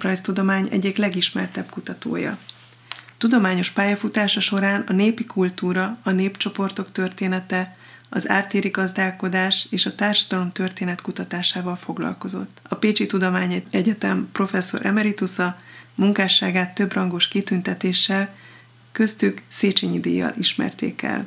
néprajztudomány egyik legismertebb kutatója. Tudományos pályafutása során a népi kultúra, a népcsoportok története, az ártéri gazdálkodás és a társadalom történet kutatásával foglalkozott. A Pécsi Tudományegyetem professzor emeritusa munkásságát többrangos kitüntetéssel, köztük Széchenyi díjjal ismerték el.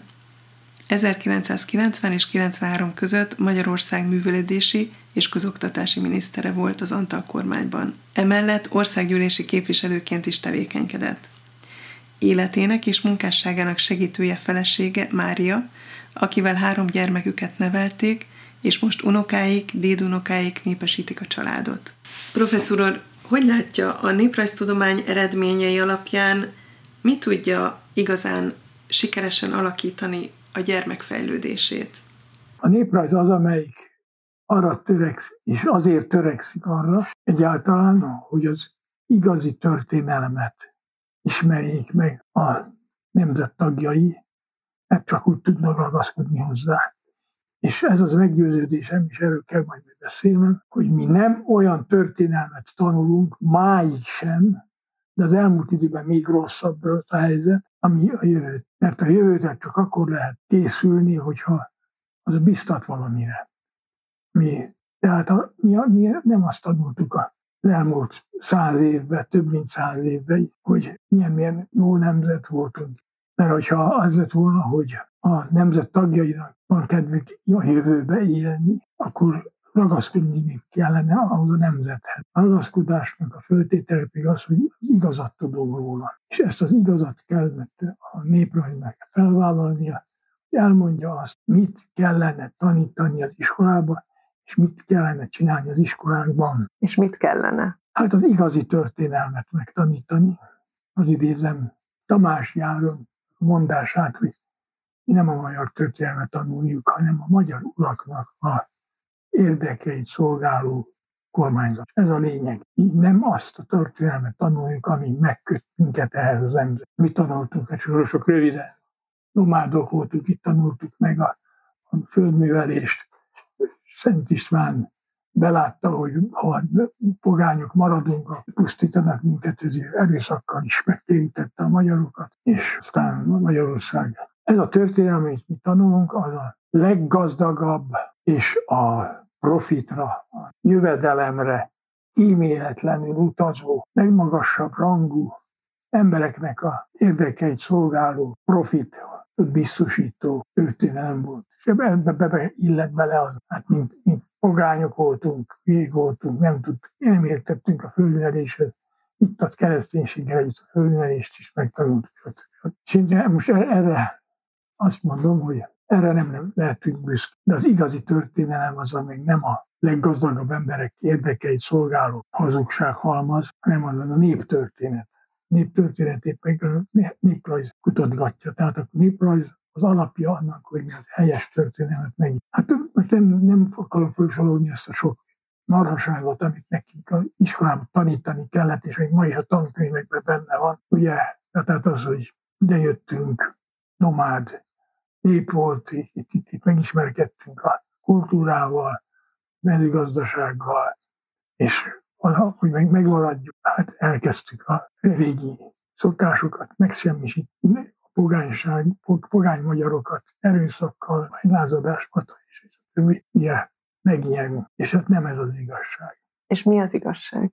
1990 és 93 között Magyarország művelődési és közoktatási minisztere volt az Antall kormányban. Emellett országgyűlési képviselőként is tevékenykedett. Életének és munkásságának segítője felesége Mária, akivel 3 gyermeküket nevelték, és most unokáik, dédunokáik népesítik a családot. Professzor úr, hogy látja, a néprajztudomány eredményei alapján mi tudja igazán sikeresen alakítani a gyermek fejlődését? A néprajz az, amelyik arra törekszik, és azért törekszik arra egyáltalán, hogy az igazi történelmet ismerjék meg a nemzet tagjai, mert csak úgy tudnak ragaszkodni hozzá. És ez az meggyőződésem, és erről kell majd beszélnem, hogy mi nem olyan történelmet tanulunk, máig sem, de az elmúlt időben még rosszabb volt a helyzet, ami a jövőt. Mert a jövőt csak akkor lehet készülni, hogyha az biztat valamire. Tehát mi nem azt tanultuk az elmúlt 100 évben, több mint 100 évben, hogy milyen jó nemzet voltunk. Mert hogyha az lett volna, hogy a nemzet tagjainak van kedvük a jövőbe élni, akkor ragaszkodni kellene ahhoz a nemzethez. A ragaszkodásnak a föltétele pedig az, hogy az igazat tudunk róla. És ezt az igazat kellett a néprajznak felvállalnia, hogy elmondja azt, mit kellene tanítani az iskolába, és mit kellene csinálni az iskolákban. És mit kellene? Hát az igazi történelmet megtanítani. Az idézem Tamás Járon mondását, hogy mi nem a magyar történelmet tanuljuk, hanem a magyar uraknak a érdekeit szolgáló kormányzat. Ez a lényeg. Mi nem azt a történelmet tanuljuk, ami megköt minket ehhez az ember. Mi tanultunk, csak röviden nomádok voltunk, itt tanultuk meg a földművelést. Szent István belátta, hogy ha pogányok maradunk, akkor pusztítanak minket, ezért erőszakkal is megtérítette a magyarokat, és aztán Magyarország. Ez a történelem, amit mi tanulunk, az a leggazdagabb és a profitra, a jövedelemre kíméletlenül utazó, legmagasabb rangú embereknek a érdekeit szolgáló profit biztosító történelem volt. És ebbe illet bele az, hát mint pogányok voltunk, hülyék voltunk, nem értettünk a földműveléshez. Itt a kereszténységgel együtt a földművelést is megtanultuk. És most erre azt mondom, hogy erre nem lehetünk büszkék. De az igazi történelem az, amely nem a leggazdagabb emberek érdekeit szolgáló hazugsághalmaz, hanem az a néptörténet. Néptörténetét meg a néprajz kutatgatja. Tehát a néprajz az alapja annak, hogy mi az helyes történelmet meg. Hát most nem akarom felsorolni ezt a sok marhaságot, amit nekik az iskolában tanítani kellett, és még ma is a tankönyvekben benne van. Ugye, tehát az, hogy ide jöttünk, nomád nép volt, itt megismerkedtünk a kultúrával, mezőgazdasággal, és hogy megmaradjuk, hát elkezdtük a régi szokásokat megsemmisíteni, a pogány magyarokat erőszakkal, lázadásokat, és többi, ugye megilyenünk. És hát nem ez az igazság. És mi az igazság?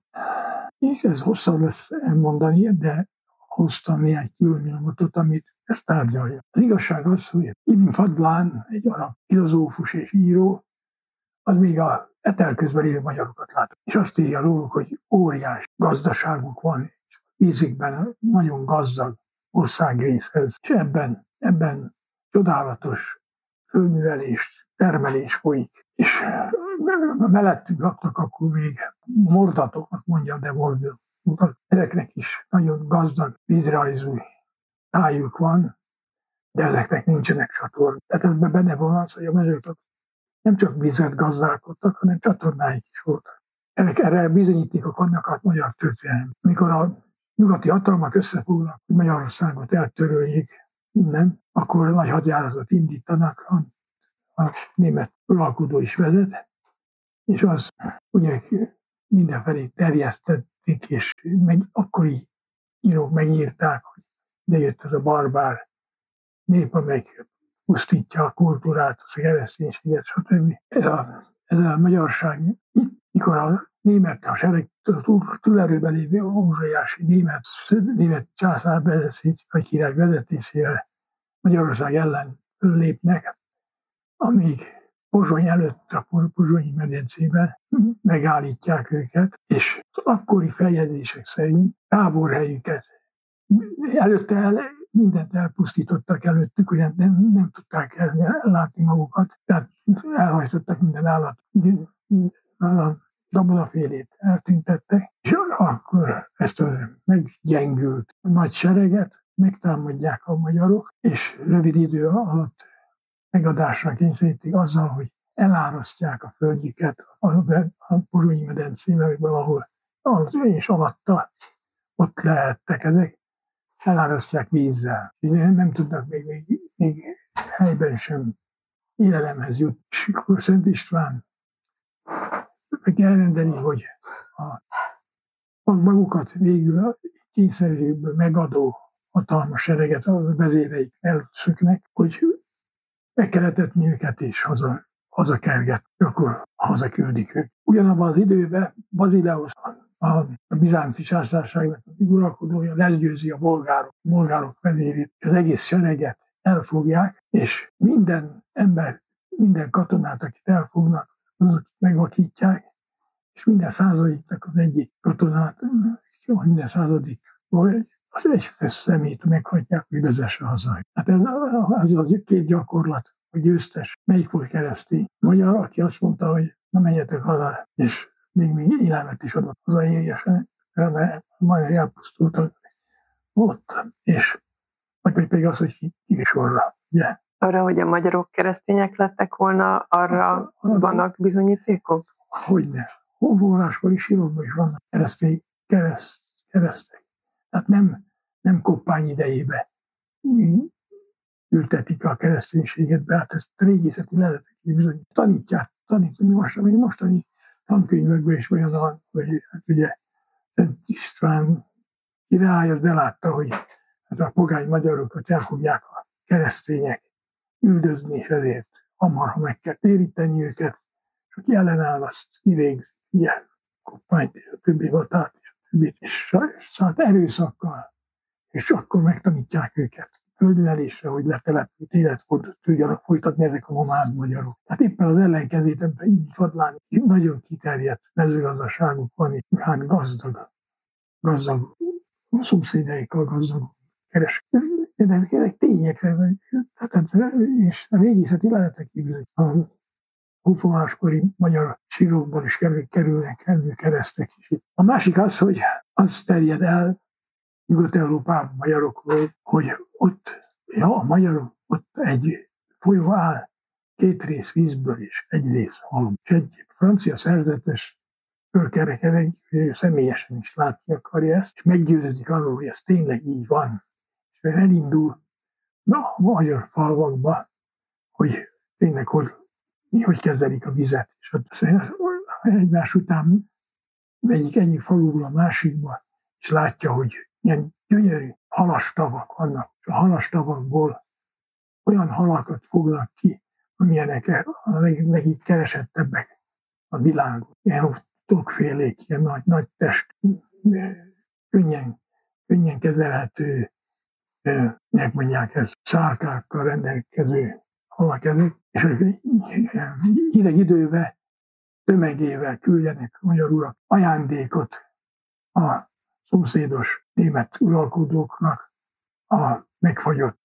És ez hosszabb lesz elmondani, de hoztam néhány kilónyomot, amit ezt tárgyalja. Az igazság az, hogy Ibn Fadlán, egy arab filozófus és író, az még a etelközben élő magyarokat látott. És azt írja róluk, hogy óriás gazdaságuk van, és vízükben nagyon gazdag országrészhez. És ebben csodálatos földművelés, termelés folyik. És mellettünk laknak akkor még mordatoknak mondjam, de mordatok. Ezeknek is nagyon gazdag vízrajzú tájuk van, de ezeknek nincsenek csatornák. Tehát ebben benne van az, hogy a mezők nem csak vizet gazdálkodtak, hanem csatornáik is voltak. Erre bizonyítékok vannak a magyar történelemben. Amikor a nyugati hatalmak összefognak, hogy Magyarországot eltöröljék innen, akkor nagy hadjáratot indítanak, a német uralkodó is vezet, és az ugye mindenfelé elvitték, és akkori írók megírták, hogy ide jött ez a barbár nép, amelyik pusztítja a kultúrát, a kereszténységet, stb. Ez a magyarság, mikor a német, a sereg túlerőben lévő ózsaiási német császár vagy király vezetésével Magyarország ellen föllépnek, amíg Pozsony előtt a Pozsonyi medencében megállítják őket, és az akkori feljegyzések szerint táborhelyüket előtte mindent elpusztítottak előttük, hogy nem tudták ellátni magukat, tehát elhajtottak minden állat, a gabonafélét eltüntettek, és akkor ezt a meggyengült nagy sereget megtámadják a magyarok, és rövid idő alatt megadásra kényszerítik azzal, hogy elárasztják a földjüket a Pozsonyi medencében, vagy valahol, és alatta ott lehettek ezek, elárasztják vízzel. Nem tudnak még helyben sem élelemhez jutni. És akkor Szent István meg elrendeli, hogy magukat végül kényszerűből megadó hatalmas sereget a vezéreik elszöknek, hogy meg kellett etni őket, és hazakerget, akkor hazaküldik őket. Ugyanabban az időben Bazileus, a bizánci császárságnak az uralkodója legyőzi a bolgárok vezérét, és az egész sereget elfogják, és minden ember, minden katonát, akit elfognak, azok megvakítják, és minden századiknak az egyik katonát, minden századikból az egy szemét meghagyják, hogy vezesse haza. Hát ez a két gyakorlat, a győztes, melyik volt keresztény? Magyar, aki azt mondta, hogy na menjetek haza, és még élelmet is adott hazaérjesen, mert majd elpusztultak ott, és vagy pedig az, hogy kivisorra, ugye? Arra, hogy a magyarok keresztények lettek volna, arra vannak bizonyítékok? Hogyne. Hóforrásból is, Silóban is vannak keresztek. Tehát nem Koppány idejébe ültetik a kereszténységet be, hát ezt a régészeti leletek bizony tanítják, mostani tankönyvekben is olyan van, hogy hát ugye Szent István király az belátta, hogy hát a pogány magyarokat el fogják a keresztények üldözni, és ezért hamar, meg kell téríteni őket, és aki ellenáll, azt kivégzik, ugye, Koppányt, és a többi vatát, és a többit, és szóval erőszakkal, és akkor megtanítják őket földművelésre, hogy letelepült életmódot tudjanak folytatni ezek a nomád magyarok. Hát éppen az ellenkezét, így Fadlán nagyon kiterjedt mezőgazdaságuk van, hát gazdag szomszédjaikkal gazdag kereskedők. Ezek tények, és a régészeti leletek kívül a hóforráskori magyar sírókból is kerülnek elő keresztek is. A másik az, hogy az terjed el Nyugat-Európában magyarokról, hogy ott egy folyó áll 2 rész vízből és 1 rész halom. És egy francia szerzetes fölkerekedik, személyesen is látni akarja ezt, és meggyőződik arról, hogy ez tényleg így van. És elindul a magyar falvakba, hogy tényleg hogy kezelik a vizet. És egymás után megyik egyik faluból a másikba, és látja, hogy ilyen gyönyörű halastavak vannak. És a halastavakból olyan halakat fognak ki, amilyenek a legkeresettebbek a világon. Ilyen tokfélék, ilyen nagy test, könnyen kezelhető, mondják ezt, szárkákkal rendelkező halak ezek, és hideg időben tömegével küldenek magyar urak ajándékot a szomszédos német uralkodóknak a megfagyott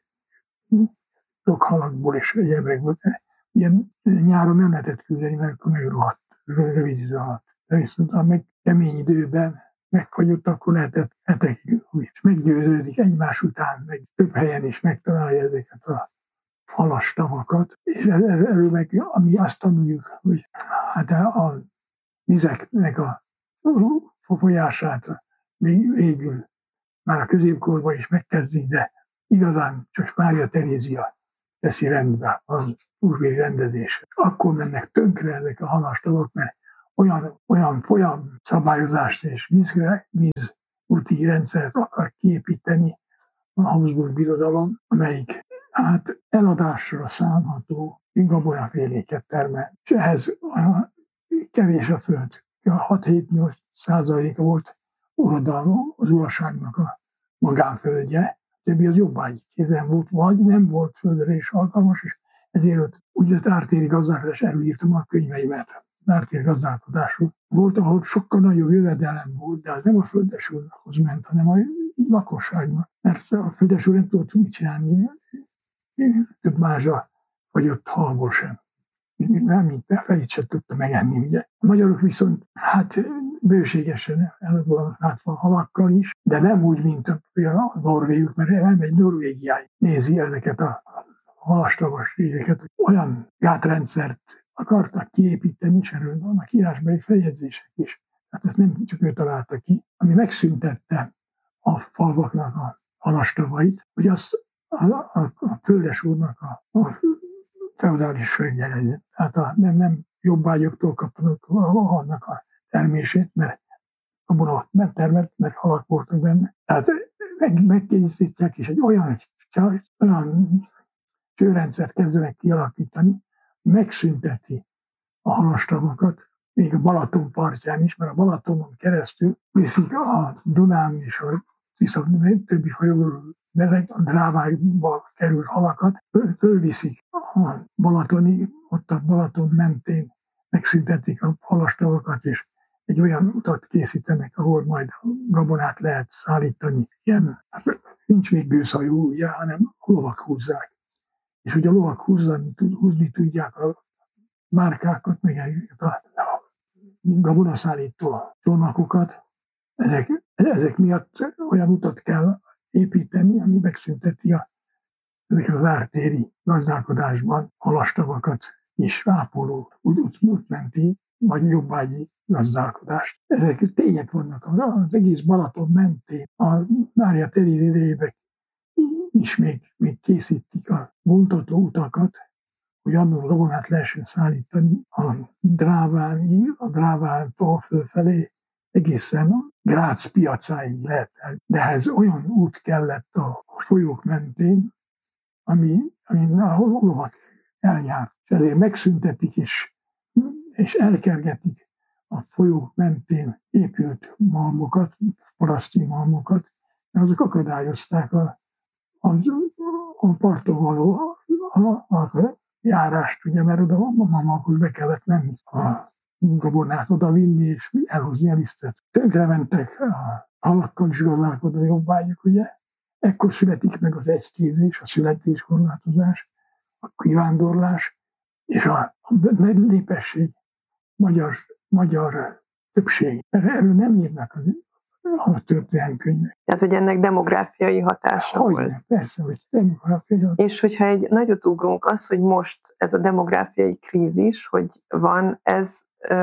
halakból és egyebekből. Ilyen nyáron nem lehetett küldeni, mert akkor megrohadt rövid idő alatt. De viszont a kemény időben megfagyott, akkor lehetett hetekig, és meggyőződik egymás után, meg több helyen is megtalálja ezeket a halastavakat. És erről meg, ami azt tanuljuk, hogy hát a vizeknek a folyását végül már a középkorban is megkezdik, de igazán csak Mária Terézia teszi rendbe az úrvéri rendezésre. Akkor mennek tönkre ezek a halastavak, mert olyan folyamszabályozást és vízúti rendszert akar kiépíteni a Habsburg Birodalom, amelyik eladásra szánható gabonaféléket termel. És ehhez kevés a föld. 6-7-8% volt az uraságnak a magánföldje, többi az jobbágyi kézen volt, vagy nem volt földre is alkalmas, és ezért úgy lett ártéri gazdálkodás, előírtam a könyveimet. Ártéri gazdálkodásról volt, ahol sokkal nagyobb jövedelem volt, de az nem a földesúrhoz ment, hanem a lakosságnak. Mert a földesúr nem tudott mit csinálni, több mázsa fagyott halból sem. Nem felét sem tudta megenni, ugye. A magyarok viszont bőségesen eladólanak átva halakkal is, de nem úgy, mint a norvégok, mert elmegy Norvégiáig, nézi ezeket a halastavas régeket, olyan gátrendszert akartak kiépíteni, és erről vannak írásbeli feljegyzések is. Tehát ezt nem csak ő találta ki, ami megszüntette a falvaknak a halastavait, hogy azt a földesúrnak a feudális földje legyen. Tehát nem jobbágyoktól kapnak annak a termését, mert abban nem termelt, mert halak voltak benne. Tehát megkészítják, és egy olyan csőrendszert kezdenek kialakítani, megszünteti a halastavokat, még a Balaton partján is, mert a Balatonon keresztül viszik a Dunán és a Tisza többi folyóról a Drávába kerül halakat, fölviszik a Balatonig, ott a Balaton mentén megszüntetik a halastavokat, és egy olyan utat készítenek, ahol majd gabonát lehet szállítani. Ilyen, nincs még gőzhajó, ugye, hanem a lovak húzzák. És hogy a lovak húzni tudják a márkákat, meg a gabonaszállító csónakokat, ezek miatt olyan utat kell építeni, ami megszünteti ezeket az ártéri gazdálkodásban halastavakat is ápoló, útmenti vagy jobbágyi gazdálkodást. Ezek tények vannak az egész Balaton mentén. A Mária Teréri idejében is még készítik a vontató utakat, hogy annól gabonát lehessen szállítani a Drávántól fölfelé egészen Grác piacáig lehet el. De ehhez olyan út kellett a folyók mentén, ahol lovak eljárt. És ezért megszüntetik és elkergetik a folyók mentén épült malmokat, paraszti malmokat, mert azok akadályozták a parton való a járást, ugye, mert oda a malmokhoz be kellett menni a gabonát oda vinni és elhozni a lisztet. Tönkrementek a halakkal is gazdálkodó jobbágyok, ugye. Ekkor születik meg az egykézés, a születéskorlátozás, a kivándorlás és a népesség, magyar többség. Erről nem írnak a történelemkönyvek. Tehát, hogy ennek demográfiai hatása volt. Persze, hogy demográfiai hatása. És hogyha egy nagyot ugrunk, az, hogy most ez a demográfiai krízis, hogy van, ez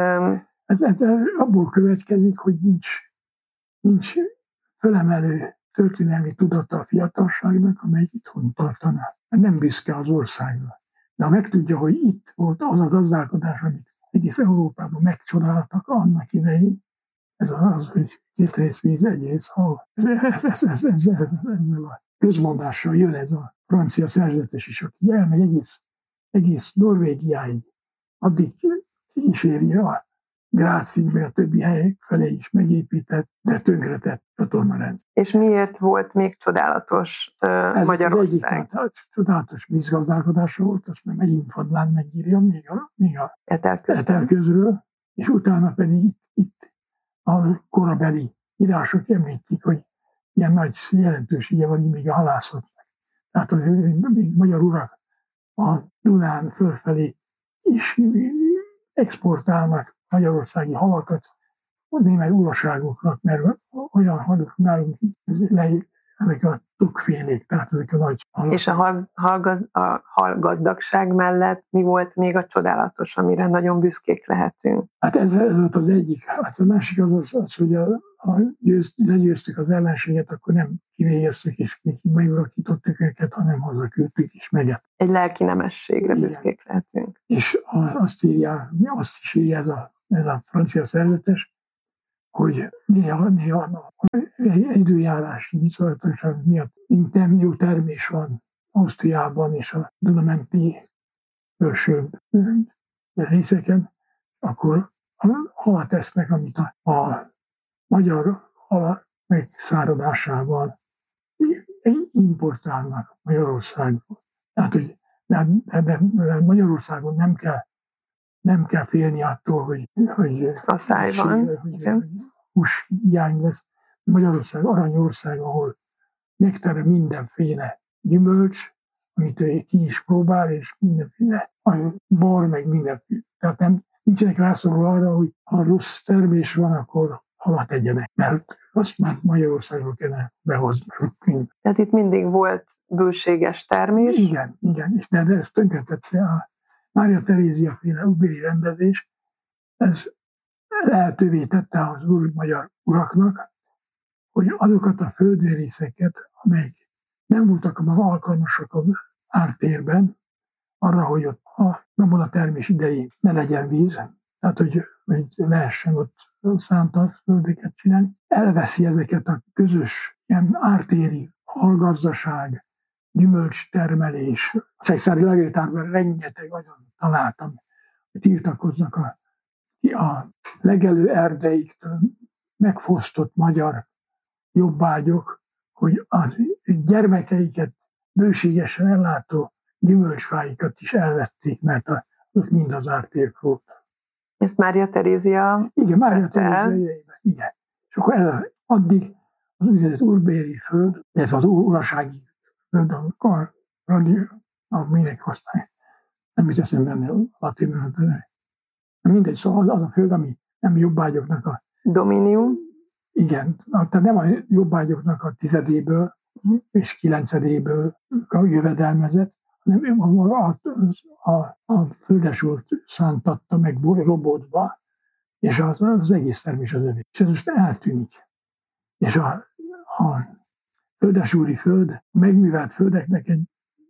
abból következik, hogy nincs fölemelő történelmi tudata a fiatalságnak, amely itthon tartaná. Nem büszke az országra. De ha megtudja, hogy itt volt az a gazdálkodás, amit egész Európában megcsodáltak annak idején, ez az, hogy 2 rész víz, 1 rész hal. Ezzel a közmondással jön ez a francia szerzetes is, aki elmegy egész Norvégiáig. Addig kíséri a Grácig, meg a többi hely felé is megépített, de tönkretett csatornarendszer. És miért volt még csodálatos Magyarország? Csodálatos vízgazdálkodása volt, azt meg megint Fadlán megírja, még a Etelközről, és utána pedig itt a korabeli írások említik, hogy ilyen nagy jelentősége van még a halászatnak. Tehát, hogy még magyar urak a Dunán fölfelé is exportálnak magyarországi halakat a német uraságoknak, mert olyan halak nálunk, ezek a tukfélék, tehát ezek a nagy halak. És a halgazdagság mellett mi volt még a csodálatos, amire nagyon büszkék lehetünk? Hát ez volt az egyik. Hát a másik az, hogy ha legyőztük az ellenséget, akkor nem kivégeztük és megurakítottuk őket, hanem hazaküldtük és meget. Egy lelki nemességre büszkék lehetünk. És azt is írja ez a ez a francia szerzetes, hogy néha időjárási viszonylatosság miatt nem jó termés van Ausztriában és a Duna-menti felső részeken, akkor halat esznek, amit a magyar hal megszáradásával importálnak Magyarországból. Tehát, hogy de Magyarországon nem kell félni attól, hogy asszály van. Hús hiány lesz. Magyarország aranyország, ahol megterem mindenféle gyümölcs, amit ő ki is próbál, és mindenféle bor, meg mindenféle. Tehát nincsenek rászorul arra, hogy ha rossz termés van, akkor halat tegyenek, mert azt már Magyarországról kellene behozni. Tehát itt mindig volt bőséges termés. Igen, és de ez tönkretette a Mária Terézia féle ubéri rendezés, ez lehetővé tette az magyar uraknak, hogy azokat a földrészeket, amelyek nem voltak alkalmasak az ártérben, arra, hogy ott a gabonatermés idején ne legyen víz, tehát hogy lehessen ott szánta földeket csinálni, elveszi ezeket a közös ilyen ártéri hallgazdaság, gyümölcstermelés. A Cegszári Legelőtárban rengeteg nagyon találtam, hogy tiltakoznak a legelő erdeiktől megfosztott magyar jobbágyok, hogy a gyermekeiket bőségesen ellátó gyümölcsfáikat is elvették, mert azok mind az ártérk volt. Ezt Mária Terézia. Igen, Mária Terézia idejében, igen. És akkor addig az úgynevezett urbéri föld, illetve az urasági föld, minek hozták. Nem is eszem benne a latin. Mindegy, szóval az a föld, ami nem jobbágyoknak a... Dominium. Igen, tehát nem a jobbágyoknak a 10. és 9. jövedelmezett, hanem a földesúr szántatta meg robotba, és az egész termés az övé. És ez most eltűnik. És a földesúri föld, megművelt földeknek egy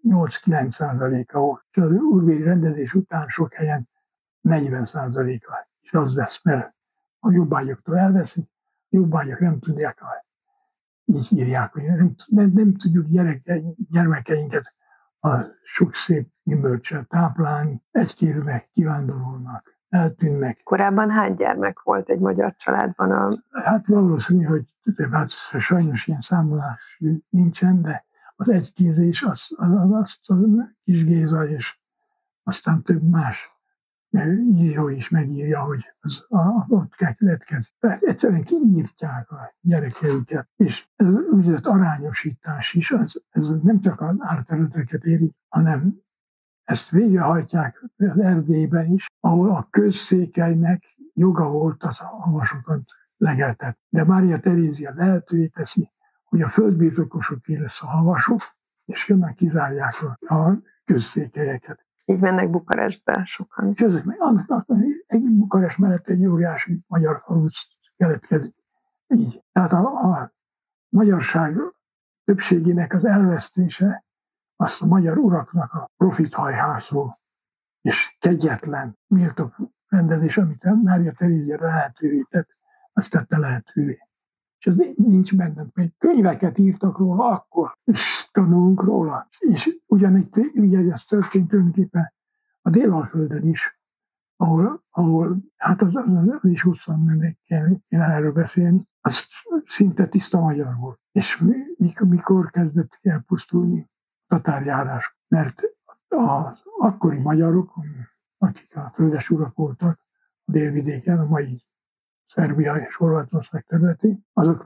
8-9%-a volt. És az urbéri rendezés után sok helyen 40%-a. És az lesz, mert a jobbágyoktól elveszik, a jobbágyok nem tudják, így írják, hogy nem tudjuk gyermekeinket a sok szép gyümölcsel táplálni, egykéznek kivándorolnak, eltűnnek. Korábban hány gyermek volt egy magyar családban? Hát valószínű, hogy sajnos ilyen számolás nincsen, de az egykézés, azt a Kis Géza, és aztán több más író is megírja, hogy ott keletkezik. Tehát egyszerűen kiírtják a gyerekeiket. És ez az úgynevezett arányosítás is, ez nem csak az árterületeket éri, hanem ezt végrehajtják az Erdélyben is, ahol a közszékelynek joga volt az havasokat legeltetni. De Mária Terézia lehetővé teszi, hogy a földbirtokosoké lesz a havasok, és jönnek kizárják a közszékelyeket. Így mennek Bukarestbe sokan. És ezek meg egy Bukarest mellett egy óriási magyar falu keletkezik. Így. Tehát a magyarság többségének az elvesztése azt a magyar uraknak a profithajhászó és kegyetlen méltó rendezés, amit Mária Terézia lehetővé tett, azt tette lehetővé. És ez nincs bennem. Könyveket írtak róla akkor, és tanulunk róla. És ugyanígy ez történt tulajdonképpen a Délalföldön is, ahol hát az is 20 kéne erről beszélni, az szinte tiszta magyar volt. És mikor kezdett elpusztulni tatárjárás? Mert az akkori magyarok, akik a földesurak voltak a délvidéken, a mai Szerbia és Horvátország területén,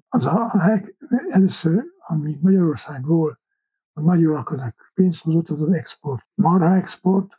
először, ami Magyarországról a nagy uraknak pénzt hozott, az export. Marha export,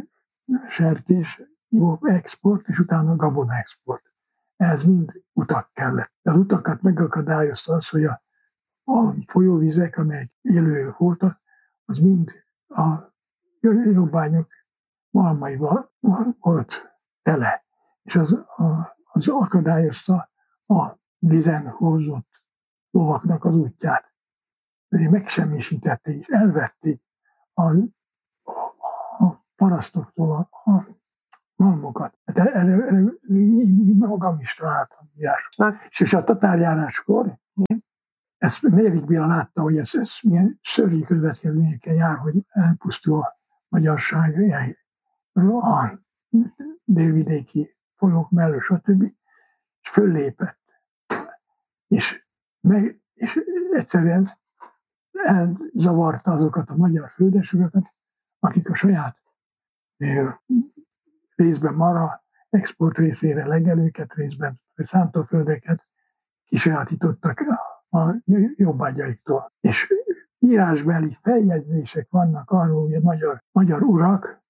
sertés, jó export, és utána gabona export. Ez mind utak kellett. De az utakat megakadályozta az, hogy a folyóvizek, amelyek élők voltak, az mind a jobbányok malmaival volt tele. És az akadályozta a vizen hozott lovaknak az útját. De megsemmisítették és elvették a parasztoktól, a malmokat. Hát erről magam is találtam írások. És a tatárjáráskor ezt 4. Béla látta, hogy ez milyen szörnyű következményekkel jár, hogy elpusztul a magyarság a délvidéki folyók mellett, stb. És föllépett. És egyszerűen elzavarta azokat a magyar földesurakat, akik a saját részben mara, export részére legelőket, részben szántóföldeket kisajátítottak a jobbágyaiktól. És írásbeli feljegyzések vannak arról, hogy a magyar urak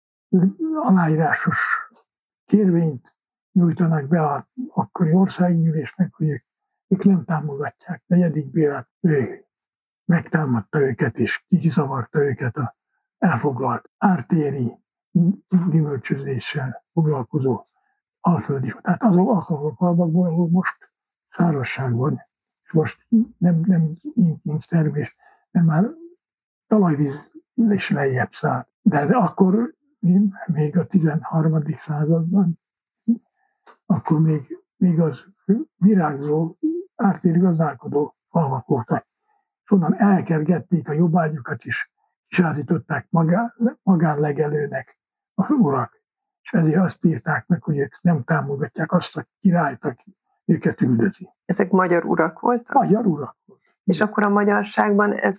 aláírásos kérvényt nyújtanak be az akkori országgyűlésnek, hogy ők nem támogatják. 4. Béla ő megtámadta őket, és kizavarta őket a elfoglalt ártéri gyümölcsözéssel foglalkozó alföldi. Tehát azok alkalmakból, ahol most szárazság van, és most nem nincs termés, mert már talajvíz is lejjebb szállt. De akkor még a 13. században, akkor még az virágzó, ártéri gazdálkodó falvak voltak. És onnan elkergették a jobbágyokat is, kisátították magánlegelőnek az urak. És ezért azt írták meg, hogy ők nem támogatják azt a királyt, aki őket üldözi. Ezek magyar urak voltak? Magyar urak voltak. És akkor a magyarságban ez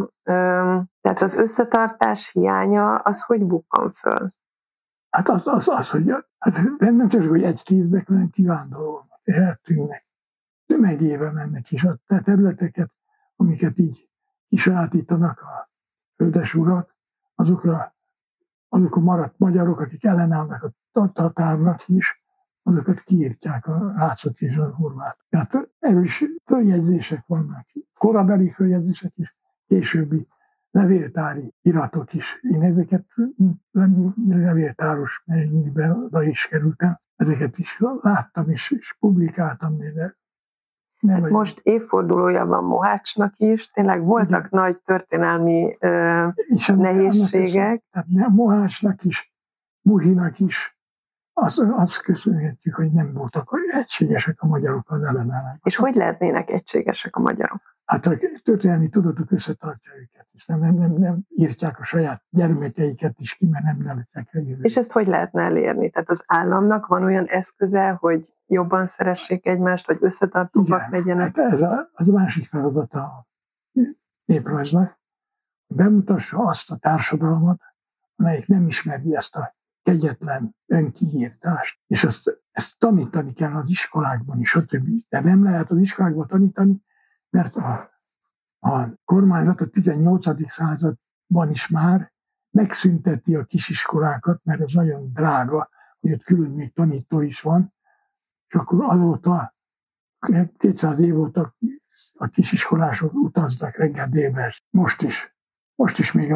tehát az összetartás hiánya, az hogy bukkan föl? Hát az hogy nem csak, hogy egy kéznek, hanem kivándorolnak, és eltűnnek. Tömegébe mennek is a területeket, amiket így kisajátítanak a földes urak, azok a maradt magyarok, akik ellenállnak a tatárnak is, azokat kiírtják a rácok és a horvát. Tehát erről is följegyzések vannak. Korabeli följegyzések is, későbbi levéltári iratok is. Én ezeket levéltáros mennyibe is kerültem. Ezeket is láttam és publikáltam. De hát most évfordulója van Mohácsnak is, tényleg voltak igen. Nagy történelmi nehézségek. Tehát Mohácsnak is, Muhinak is, azt köszönhetjük, hogy nem voltak egységesek a magyarok az ellenállásban. És hogy lehetnének egységesek a magyarok? Hát a történelmi tudatuk összetartja őket, és nem írtják a saját gyermekeiket is ki, mert nem nevetják el. És ezt hogy lehetne elérni? Tehát az államnak van olyan eszköze, hogy jobban szeressék egymást, vagy összetartóbbak legyenek? Hát ez az másik feladata a néprajznak, bemutassa azt a társadalmat, amelyik nem ismeri ezt a kegyetlen önkiírtást. És ezt tanítani kell az iskolákban is, stb. De nem lehet az iskolákban tanítani, mert a kormányzat a 18. században is már megszünteti a kisiskolákat, mert ez nagyon drága, hogy ott külön még tanító is van, és akkor azóta 200 év óta a kisiskolások utaznak reggel délben. Most is még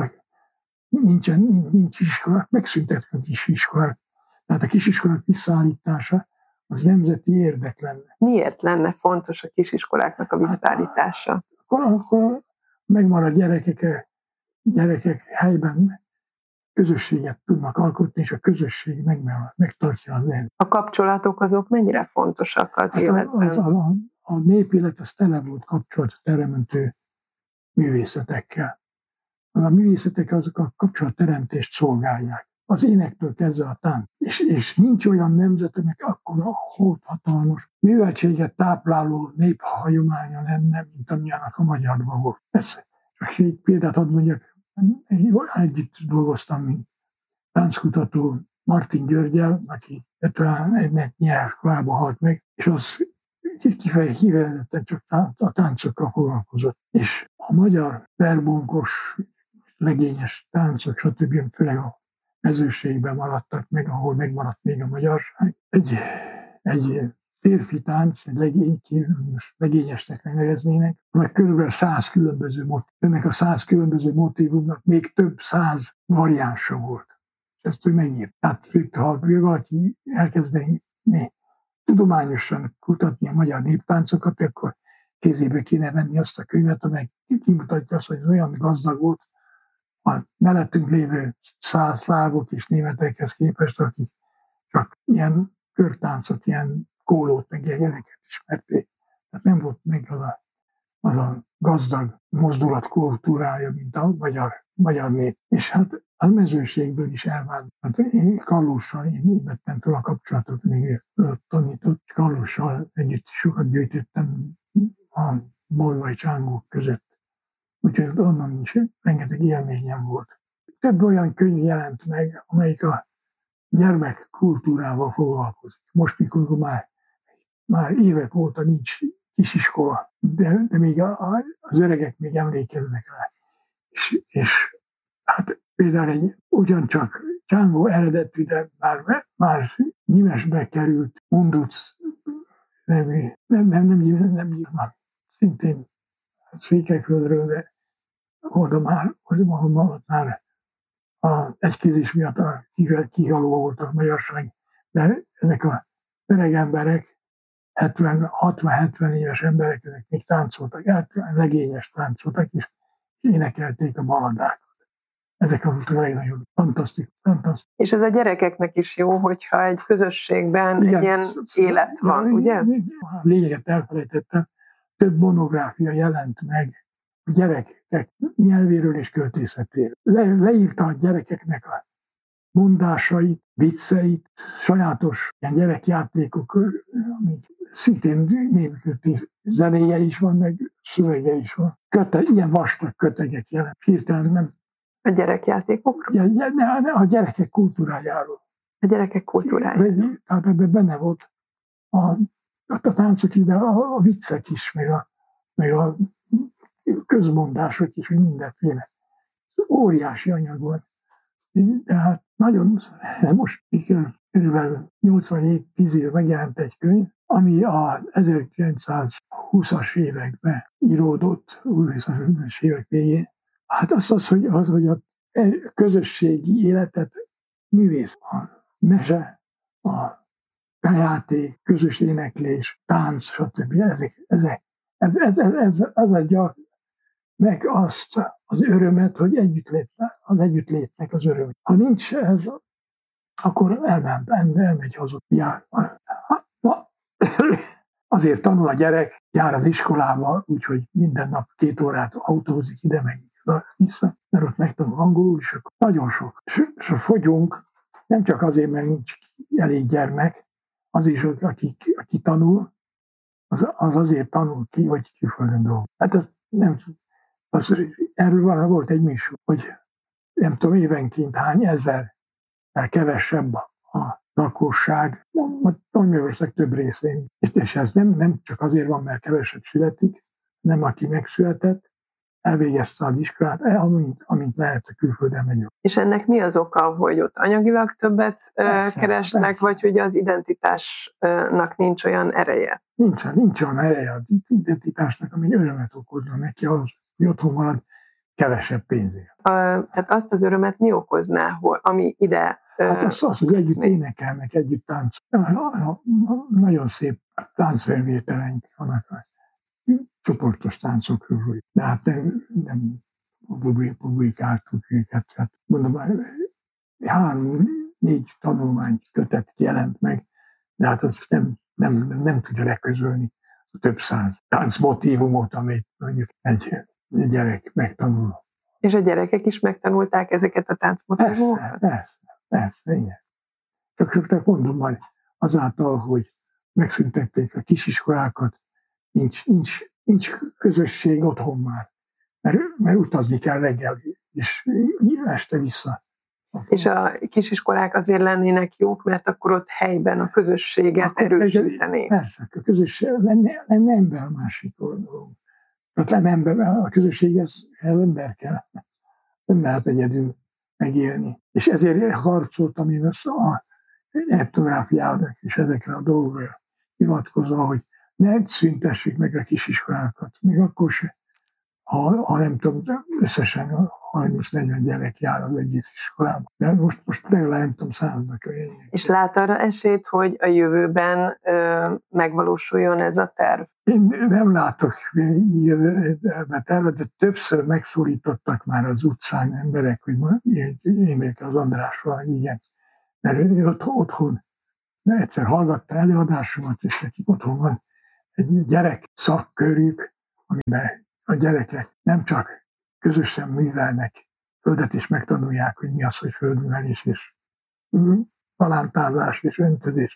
nincs iskolák, megszüntetik a kisiskolák. Tehát a kisiskolák visszaállítása az nemzeti érdek lenne. Miért lenne fontos a kisiskoláknak a visszaállítása? Akkor megmarad gyerekek helyben közösséget tudnak alkotni, és a közösség megtartja az élet. A kapcsolatok azok mennyire fontosak az életben? A népélet az tele volt kapcsolatteremtő művészetekkel. A művészetek azok a kapcsolatteremtést szolgálják. Az énektől kezdve a tánc. És nincs olyan nemzet, aminek akkora hatalmas műveltséget tápláló néphagyománya lenne, mint amilyenek a magyarban volt. Csak egy példát hadd mondjak, együtt dolgoztam, mint tánckutató Martin Györgyel, aki 51-nek nyelvkorában halt meg, és az kifejezetten csak a táncokkal foglalkozott. És a magyar verbonkos, legényes táncok, stb. Főleg a mezőségben maradtak meg, ahol megmaradt még a magyarság. Egy férfi tánc, egy legényesnek neveznének, meg körülbelül 100 különböző motiv. Ennek a 100 különböző motívumnak még több 100 variánsa volt. És ezt ő megírt. Tehát, ha valaki elkezdeni tudományosan kutatni a magyar néptáncokat, akkor kézébe kéne venni azt a könyvet, amely kimutatja azt, hogy olyan gazdag volt a mellettünk lévő szlávok és németekhez képest, akik csak ilyen körtáncot, ilyen kólót, meg ilyeneket ismerték. Tehát nem volt meg az a gazdag mozdulatkultúrája, mint a magyar nép. És hát a mezőségből is elvált. Hát én Kallussal, én vettem fel a kapcsolatot, még tanított. Kallussal együtt sokat gyűjtöttem a bolvai csángók között. Úgyhogy onnan is rengeteg élményem volt. Több olyan könyv jelent meg, amelyik a gyermekkultúrával foglalkozik. Most, mikor már évek óta nincs kisiskola, de még az öregek még emlékeznek rá. És hát például ugyancsak csángó eredetű, de már Nyimesbe került Munduc nevű, nem szintén Székelyföldről, de oda már a eszkizés miatt kihaló volt a magyarság. De ezek a öreg emberek, 60-70 éves emberek, ezek még táncoltak, legényes táncoltak, és énekelték a baladákat. Ezek a legnagyobb, fantasztikus. És ez a gyerekeknek is jó, hogyha egy közösségben igen, egy ilyen élet van, ugye? A lényeget elfelejtettem, több monográfia jelent meg a gyerekek nyelvéről és költészetéről. Leírta a gyerekeknek a mondásait, vicceit, sajátos ilyen gyerekjátékok, amik szintén zenéje is van, meg szövege is van. Ilyen vastag kötegek jelent. Hirtelen nem. A gyerekjátékokról? A gyerekek kultúrájáról. A gyerekek kultúrájáról. Tehát ebben benne volt a táncok is, de a viccek is, meg a közmondások is, mindenféle. Óriási anyag volt. Tehát nagyon, most körülbelül 87-10 év megjelent egy könyv, ami a 1920-as években íródott, 20-as évek végén. Hát az, hogy a közösségi életet művész, a mese, a játék, közös éneklés, tánc, stb. Ez adja meg azt az örömet, hogy az együttlétnek az örömet. Ha nincs ez, akkor elmegy haza. Azért tanul a gyerek, jár az iskolába, úgyhogy minden nap 2 órát autózik ide, meg vissza, mert ott megtanul angolul, és akkor nagyon sok. És fogyunk, nem csak azért, mert nincs elég gyermek, az is, aki tanul, az azért tanul ki, hogy külföldön dolgozik. Hát ez nem erről volt egy műsor, hogy nem tudom, évenként hány ezer, kevesebb a lakosság, Magyarország több részén. És ez nem csak azért van, mert kevesebb születik, nem aki megszületett, elvégezte az iskolát, amint lehet a külföldön megy. És ennek mi az oka, hogy ott anyagilag többet keresnek, vagy hogy az identitásnak nincs olyan ereje? Nincs olyan ereje az identitásnak, ami örömet okozna neki ahhoz, hogy otthon marad kevesebb pénzért. Tehát azt az örömet mi okozná, ami ide... Hát az, hogy együtt énekelnek, együtt táncolnak. Nagyon szép táncfelvételeink vannak, csoportos táncokról. De hát nem publikáltuk őket. Hát mondom, 3-4 tanulmánykötet jelent meg, de hát azt nem tudja leközölni a több száz táncmotívumot, amit mondjuk egy gyerek megtanul. És a gyerekek is megtanulták ezeket a táncmotívumokat? Persze, igen. Csak mondom majd, azáltal, hogy megszüntették a kisiskolákat, nincs közösség otthon már, mert utazni kell reggel, és este vissza. És a kisiskolák azért lennének jók, mert akkor ott helyben a közösséget akkor erősítenék. Persze, a közösség lenne ember másik oldalon. Tehát a közösséghez ember kell. Nem lehet egyedül megélni. És ezért harcoltam én a etnográfiának és ezekre a dolgokra hivatkozva, hogy ne szüntessék meg a kisiskolákat. Még akkor se, ha nem tudom, összesen 30-40 gyerek jár az egész iskolában. De most legalább nem tudom, 100-nak a jegyek. És lát arra esélyt, hogy a jövőben megvalósuljon ez a terv? Én nem látok jövőbe tervet, de többször megszólítottak már az utcán emberek, hogy én megyek az Andrásról, igen. Mert ő otthon egyszer hallgatta előadásomat, és nekik otthon van egy gyerek szakkörük, amiben a gyerekek nem csak közösen művelnek földet, és megtanulják, hogy mi az, hogy földművelés, és palántázás, és öntözés,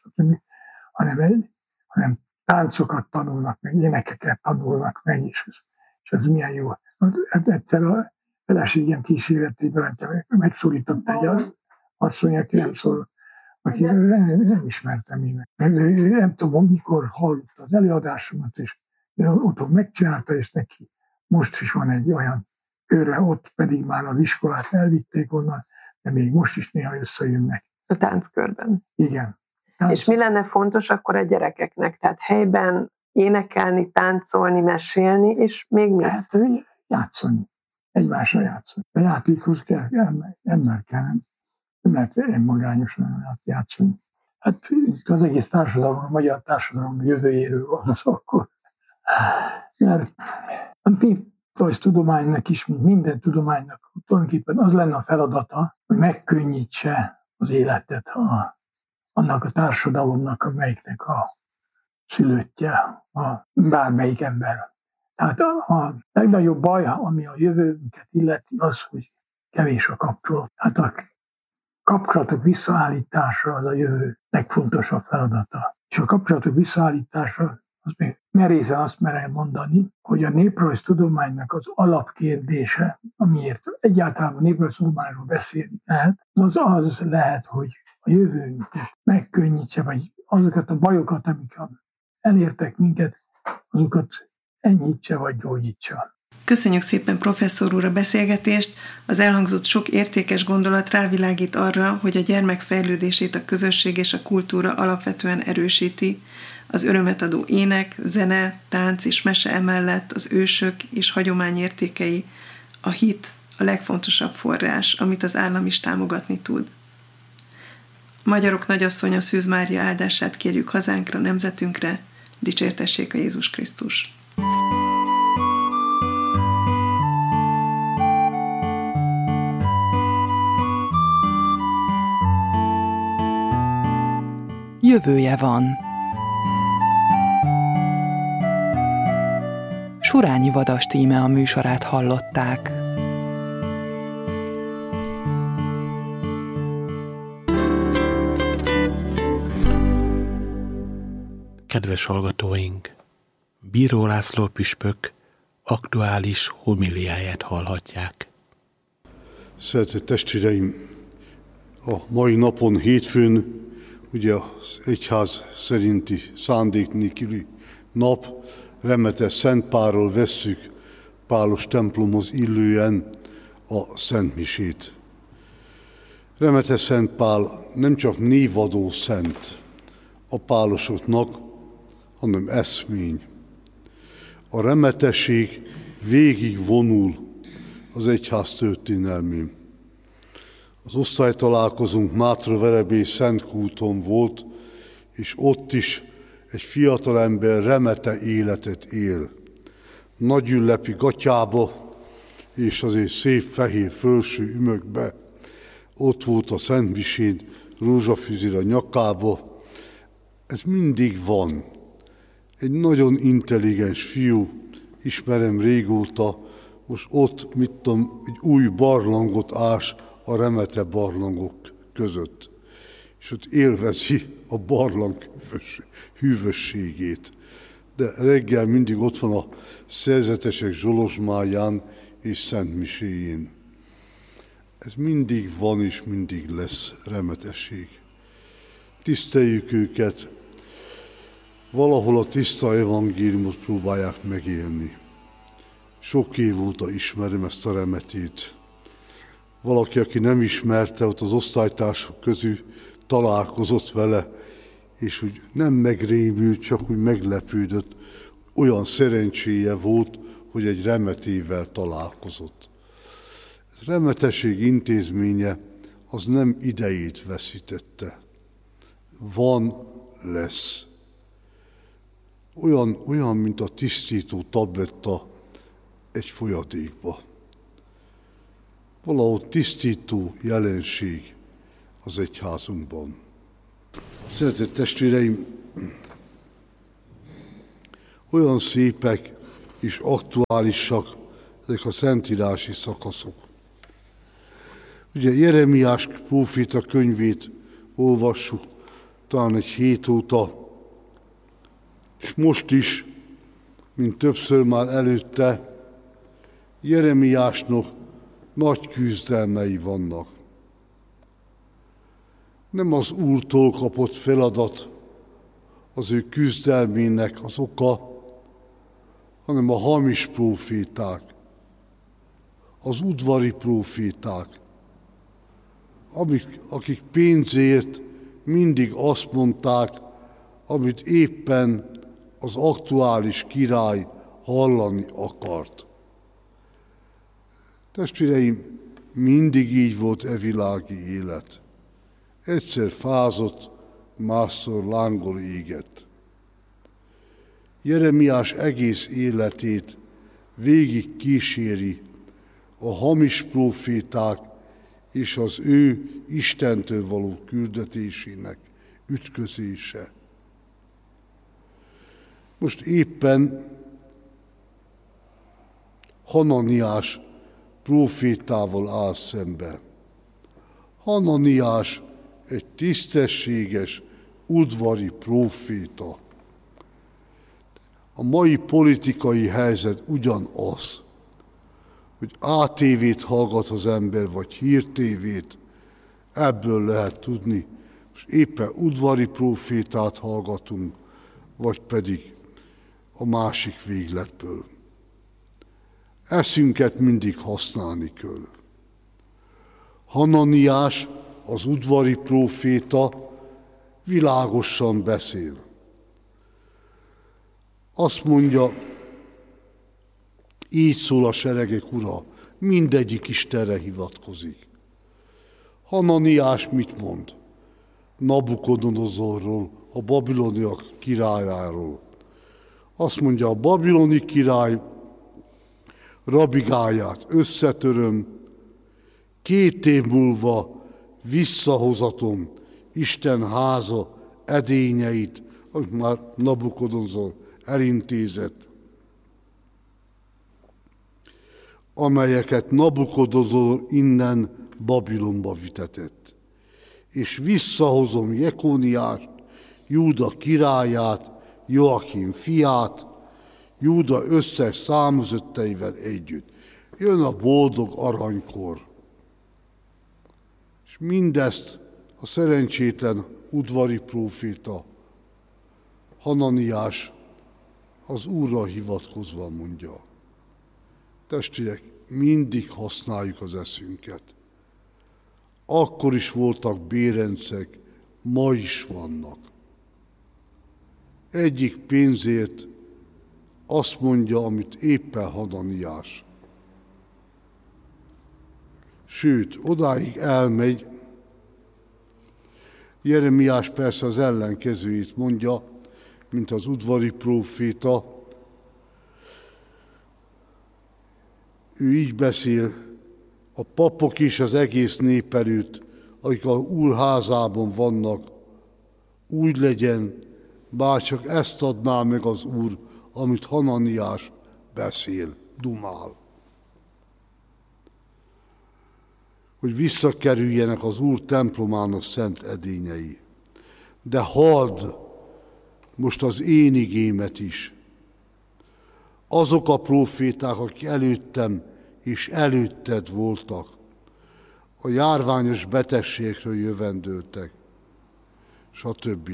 hanem táncokat tanulnak meg, énekeket tanulnak meg, és ez milyen jó. Egyszer a feleségem kíséretében megszólított egy asszony, aki nem szól, aki nem ismertem én. Nem tudom, mikor hallott az előadásomat, és otthon megcsinálta, és neki most is van egy olyan körre, ott pedig már az iskolát elvitték onnan, de még most is néha összejönnek. A tánckörben. Igen. És mi lenne fontos akkor a gyerekeknek? Tehát helyben énekelni, táncolni, mesélni, és még mit? Hát játszani. Egymásra játszani. A játékhoz kell, ember kell. Nem lehet önmagányosan játszani. Hát az egész társadalom, a magyar társadalom jövőjéről van az akkor. Mert a néprajztudománynak is, mint minden tudománynak tulajdonképpen az lenne a feladata, hogy megkönnyítse az életet annak a társadalomnak, amelyiknek a szülöttje, bármelyik ember. Tehát a legnagyobb baj, ami a jövőnket illeti, az, hogy kevés a kapcsolat. Hát a kapcsolatok visszaállítása az a jövő legfontosabb feladata. És a kapcsolatok visszaállítása, az még merészen azt merem mondani, hogy a néprajztudománynak az alapkérdése, amiért egyáltalán a néprajztudományról beszélni lehet, az lehet, hogy a jövőnket megkönnyítse, vagy azokat a bajokat, amik elértek minket, azokat enyhítse, vagy gyógyítsa. Köszönjük szépen, professzor úr, a beszélgetést. Az elhangzott sok értékes gondolat rávilágít arra, hogy a gyermek fejlődését a közösség és a kultúra alapvetően erősíti. Az örömet adó ének, zene, tánc és mese emellett az ősök és hagyomány értékei, a hit a legfontosabb forrás, amit az állam is támogatni tud. Magyarok nagyasszonya Szűz Mária áldását kérjük hazánkra, nemzetünkre, dicsértessék a Jézus Krisztus! Jövője van. Surányi Vadas Tíme a műsorát hallották. Kedves hallgatóink! Bíró László püspök aktuális homiliáját hallhatják. Szeretett testvéreim! A mai napon, hétfőn, ugye az egyház szerinti szándék nélküli nap, Remetes Szent Pálról vesszük Pálos templomhoz illően a szentmisét. Remetes Szent Pál nem csak névadó szent a pálosoknak, hanem eszmény. A remetesség végig vonul az egyház történelmén. Az osztálytalálkozónk Mátraverebély Szentkúton volt, és ott is egy fiatalember remete életet él. Nagy ünnepi gatyába, és azért szép fehér fölső ümökbe. Ott volt a szentmisén, rózsafüzér a nyakába. Ez mindig van. Egy nagyon intelligens fiú, ismerem régóta, most ott, egy új barlangot ás a remete barlangok között. És ott élvezi a barlang hűvösségét. De reggel mindig ott van a szerzetesek zsolozsmáján és szentmiséjén. Ez mindig van és mindig lesz remetesség. Tiszteljük őket, valahol a tiszta evangéliumot próbálják megélni. Sok év óta ismerem ezt a remetét. Valaki, aki nem ismerte, ott az osztálytársak közül találkozott vele, és úgy nem megrémült, csak úgy meglepődött. Olyan szerencséje volt, hogy egy remetével találkozott. A remetesség intézménye az nem idejét veszítette. Van, lesz. Olyan, mint a tisztító tabletta egy folyadékba. Valahol tisztító jelenség az egyházunkban. Szeretett testvéreim, olyan szépek és aktuálisak ezek a szentírási szakaszok. Ugye Jeremiás próféta könyvét olvassuk talán egy hét óta, és most is, mint többször már előtte, Jeremiásnak nagy küzdelmei vannak. Nem az Úrtól kapott feladat az ő küzdelmének az oka, hanem a hamis próféták, az udvari próféták, akik pénzért mindig azt mondták, amit éppen az aktuális király hallani akart. Testvéreim, mindig így volt e világi élet. Egyszer fázott, másszor lángol égett. Jeremiás egész életét végig kíséri a hamis próféták és az ő Istentől való küldetésének ütközése. Most éppen Hananiás prófétával áll szembe. Hananiás egy tisztességes, udvari próféta. A mai politikai helyzet ugyanaz, hogy ATV-t hallgat az ember, vagy hírtévét, ebből lehet tudni, és éppen udvari prófétát hallgatunk, vagy pedig a másik végletből. Eszünket mindig használni kell. Hananiás, az udvari próféta világosan beszél. Azt mondja, így szól a seregek ura, mindegyik Istenre hivatkozik. Hananiás mit mond? Nabukodonozorról, a babiloniak királyáról. Azt mondja, a babiloni király rabigáját összetöröm, 2 év múlva visszahozatom Isten háza edényeit, amit már Nabukodonozor elintézett, amelyeket Nabukodonozor innen Babilonba vitetett. És visszahozom Jekóniást, Júda királyát, Joachim fiát, Júda összes számozötteivel együtt. Jön a boldog aranykor. És mindezt a szerencsétlen udvari próféta Hananiás az Úrra hivatkozva mondja. Testvérek, mindig használjuk az eszünket. Akkor is voltak bérencek, ma is vannak. Egyik pénzért azt mondja, amit éppen Hananiás. Sőt, odáig elmegy, Jeremiás persze az ellenkezőjét mondja, mint az udvari próféta. Ő így beszél, a papok is az egész nép előtt, akik az Úr házában vannak, úgy legyen, bár csak ezt adná meg az Úr, amit Hananiás beszél, dumál. Hogy visszakerüljenek az Úr templomának szent edényei. De halld most az én igémet is. Azok a próféták, akik előttem és előtted voltak, a járványos betegségről jövendőltek, stb.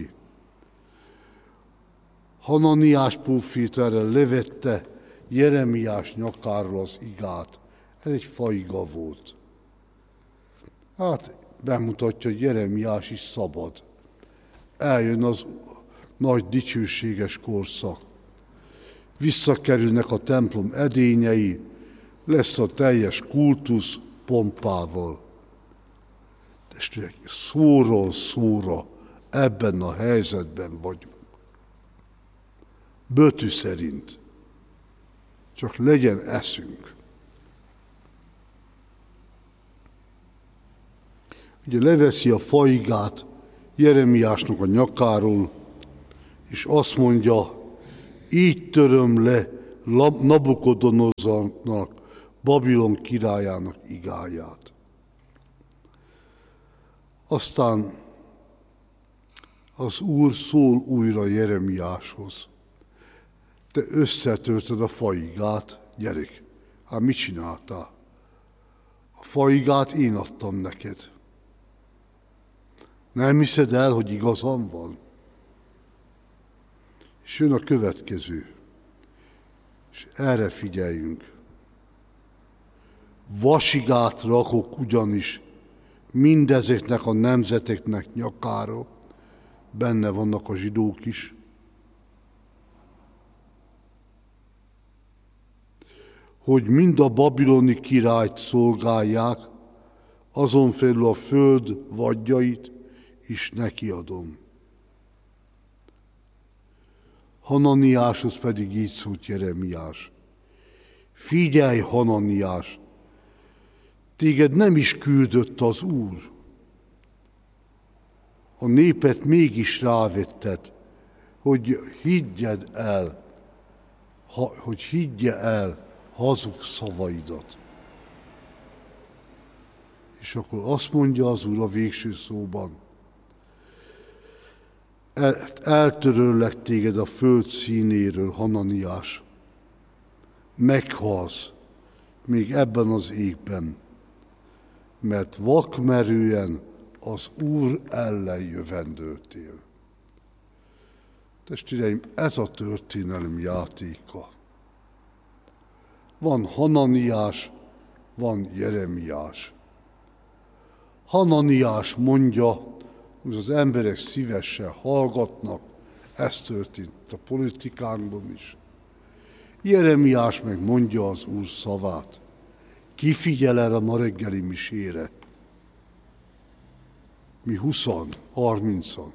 Hananiás próféta erre levette Jeremiás nyakáról az igát. Ez egy faiga volt. Hát bemutatja, hogy Jeremiás is szabad. Eljön az nagy dicsőséges korszak. Visszakerülnek a templom edényei, lesz a teljes kultusz pompával. Testvérek, szóról szóra ebben a helyzetben vagyunk. Bötű szerint. Csak legyen eszünk. Ugye leveszi a faigát Jeremiásnak a nyakáról, és azt mondja, így töröm le Nabukodonozornak, Babilon királyának igáját. Aztán az Úr szól újra Jeremiáshoz. Te összetörted a faigát, gyerek. Hát mit csináltál? A faigát én adtam neked. Nem hiszed el, hogy igazam van? És jön a következő. És erre figyeljünk. Vasigát rakok ugyanis mindezeknek a nemzeteknek nyakára, benne vannak a zsidók is, hogy mind a babiloni királyt szolgálják, azon felül a föld vadjait is nekiadom. Hananiáshoz pedig így szólt Jeremiás. Figyelj, Hananiás, téged nem is küldött az Úr. A népet mégis rávetted, hogy higgye el hazug szavaidat. És akkor azt mondja az Úr a végső szóban, eltöröllek téged a föld színéről, Hananiás. Meghalsz még ebben az égben, mert vakmerően az Úr ellen jövendöltél. Testvéreim, ez a történelem játéka. Van Hananiás, van Jeremiás. Hananiás mondja, hogy az emberek szívesen hallgatnak, ez történt a politikánkban is. Jeremiás meg mondja az Úr szavát. Ki figyel erre a ma reggeli misére? Mi 20-an, 30-an.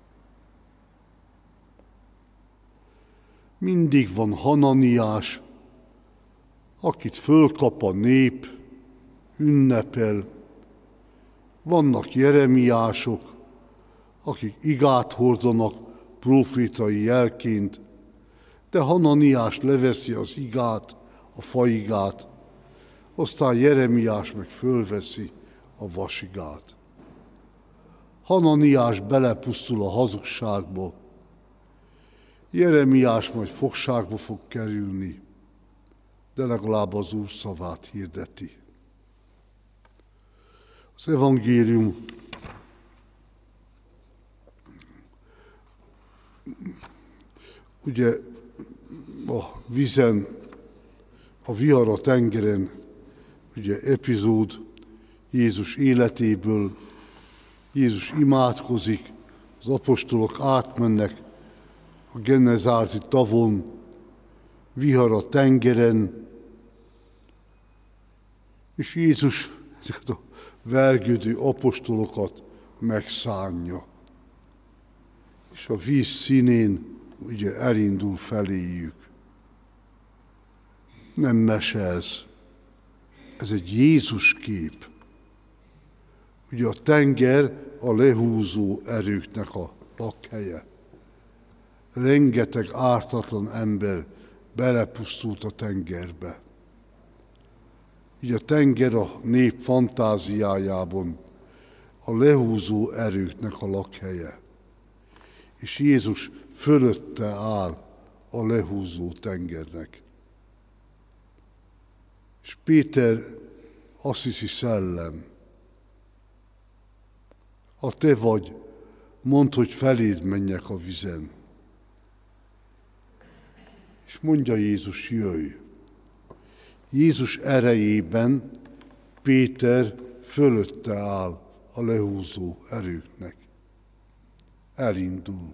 Mindig van Hananiás, akit fölkap a nép, ünnepel. Vannak Jeremiások, akik igát hordanak profétai jelként, de Hananiás leveszi az igát, a faigát, aztán Jeremiás meg fölveszi a vasigát. Hananiás belepusztul a hazugságba, Jeremiás majd fogságba fog kerülni, de legalább az Úr szavát hirdeti. Az evangélium ugye a vízen, a vihar a tengeren, ugye epizód Jézus életéből, Jézus imádkozik, az apostolok átmennek a Genezáreti tavon, vihar a tengeren, és Jézus ezeket a vergődő apostolokat megszánja. És a víz színén ugye elindul feléjük. Nem mese ez egy Jézus kép. Ugye a tenger a lehúzó erőknek a lakhelye. Rengeteg ártatlan ember belepusztult a tengerbe. Így a tenger a nép fantáziájában a lehúzó erőknek a lakhelye. És Jézus fölötte áll a lehúzó tengernek. És Péter azt hiszi, szellem. Ha te vagy, mondd, hogy feléd menjek a vizen. És mondja Jézus, jöjj. Jézus erejében Péter fölötte áll a lehúzó erőknek. Elindul,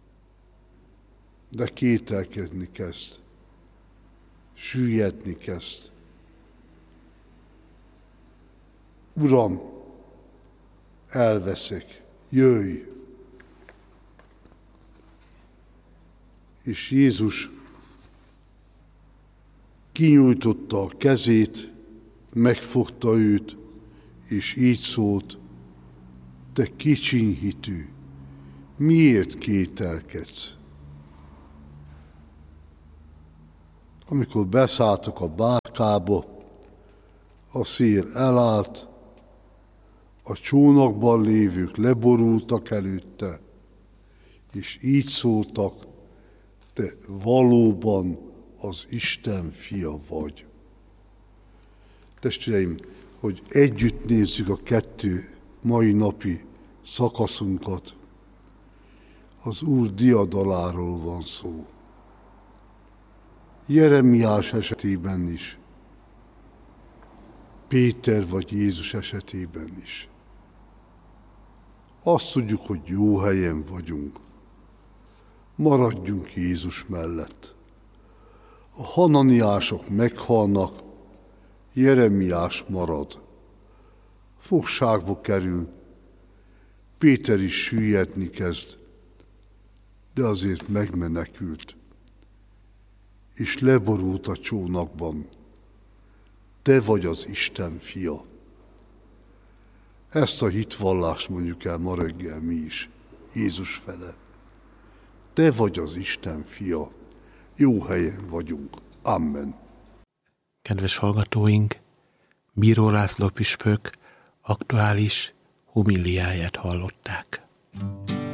de kételkedni kezd, süllyedni kezd. Uram, elveszek, jöjj! És Jézus kinyújtotta a kezét, megfogta őt, és így szólt, te kicsiny hitű, Miért kételkedsz? Amikor beszálltak a bárkába, a szél elállt, a csónakban lévők leborultak előtte, és így szóltak, te valóban az Isten fia vagy. Testvéreim, hogy együtt nézzük a 2 mai napi szakaszunkat, az Úr diadaláról van szó. Jeremiás esetében is, Péter vagy Jézus esetében is. Azt tudjuk, hogy jó helyen vagyunk. Maradjunk Jézus mellett. A hananiások meghalnak, Jeremiás marad. Fogságba kerül, Péter is süllyedni kezd, de azért megmenekült, és leborult a csónakban. Te vagy az Isten fia. Ezt a hitvallást mondjuk el ma reggel mi is, Jézus fele. Te vagy az Isten fia. Jó helyen vagyunk. Amen. Kedves hallgatóink, Bíró László püspök aktuális homiliáját hallották.